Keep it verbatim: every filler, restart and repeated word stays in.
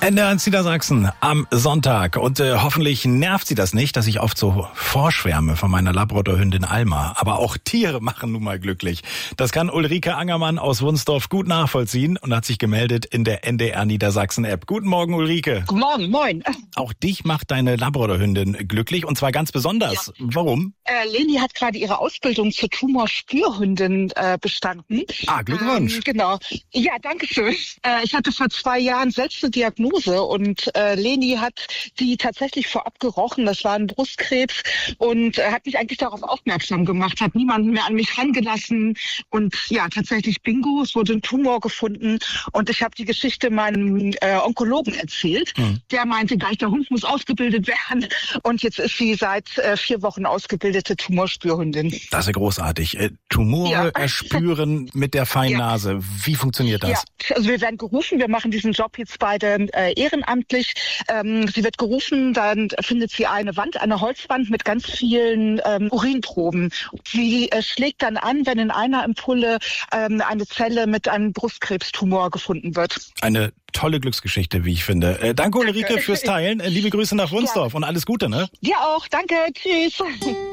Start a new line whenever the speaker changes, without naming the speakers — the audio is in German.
N D R eins Niedersachsen am Sonntag. Und äh, hoffentlich nervt sie das nicht, dass ich oft so vorschwärme von meiner Labradorhündin Alma. Aber auch Tiere machen nun mal glücklich. Das kann Ulrike Angermann aus Wunsdorf gut nachvollziehen und hat sich gemeldet in der N D R Niedersachsen App. Guten Morgen, Ulrike.
Guten Morgen, moin.
Auch dich macht deine Labradorhündin glücklich und zwar ganz besonders. Ja. Warum?
Äh, Leni hat gerade ihre Ausbildung zur Tumorspürhündin äh, bestanden.
Ah, Glückwunsch.
Ähm, genau. Ja, danke schön. Äh, ich hatte vor zwei Jahren selbst eine Diagnose und äh, Leni hat die tatsächlich vorab gerochen. Das war ein Brustkrebs und äh, hat mich eigentlich darauf aufmerksam gemacht, hat niemanden mehr an mich rangelassen und ja, tatsächlich bingo, es wurde ein Tumor gefunden und ich habe die Geschichte meinem äh, Onkologen erzählt. Mhm. Der meinte gleich, der Hund muss ausgebildet werden und jetzt ist sie seit äh, vier Wochen ausgebildete Tumorspürhündin.
Das ist ja großartig. Äh, Tumore ja. erspüren mit der feinen ja. Nase. Wie funktioniert das?
Ja, also wir werden gerufen, wir machen diesen Job jetzt beide äh, ehrenamtlich. Ähm, sie wird gerufen, dann findet sie eine Wand, eine Holzwand mit ganz vielen ähm, Urinproben. Sie äh, schlägt dann an, wenn in einer Ampulle ähm, eine Zelle mit einem Brustkrebstumor gefunden wird.
Eine tolle Glücksgeschichte, wie ich finde. Äh, danke, Ulrike, fürs Teilen. Äh, liebe Grüße nach Wunsdorf ja. und alles Gute, ne?
Dir auch. Danke. Tschüss.